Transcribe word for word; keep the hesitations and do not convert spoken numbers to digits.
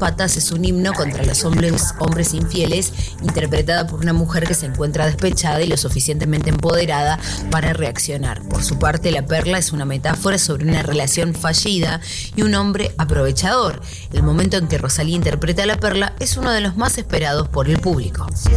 patas es un himno contra los hombres, hombres infieles, interpretada por una mujer que se encuentra despechada y lo suficientemente empoderada para reaccionar. Por su parte, La Perla es una metáfora sobre una relación fallida y un hombre aprovechador. El momento en que Rosalía interpreta a La Perla es uno de los más esperados por el público.